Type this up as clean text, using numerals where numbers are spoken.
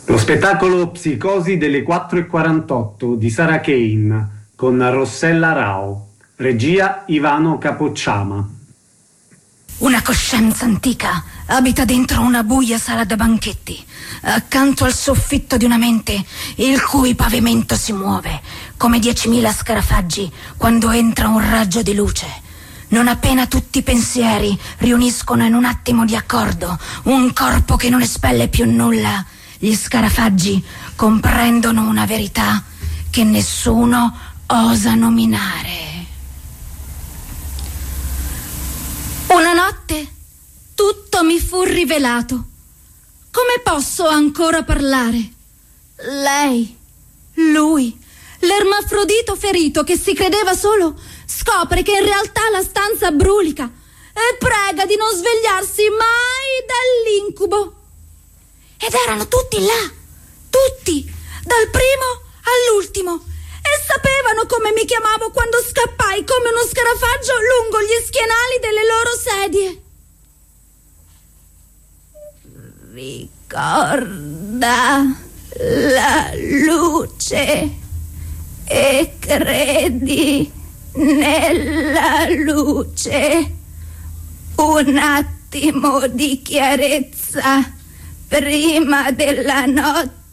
Lo spettacolo Psicosi delle 4:48 di Sara Kane con Rossella Rao, regia Ivano Capocciama. Una coscienza antica abita dentro una buia sala da banchetti, accanto al soffitto di una mente il cui pavimento si muove come 10.000 scarafaggi quando entra un raggio di luce. Non appena tutti i pensieri riuniscono in un attimo di accordo, un corpo che non espelle più nulla, gli scarafaggi comprendono una verità che nessuno osa nominare. Una notte tutto mi fu rivelato. Come posso ancora parlare? Lei, lui, l'ermafrodito ferito che si credeva solo, scopre che in realtà la stanza brulica e prega di non svegliarsi mai dall'incubo. Ed erano tutti là, tutti, dal primo all'ultimo, e sapevano come mi chiamavo quando scappai come uno scarafaggio lungo gli schienali delle loro sedie. Ricorda la luce e credi nella luce. Un attimo di chiarezza prima della notte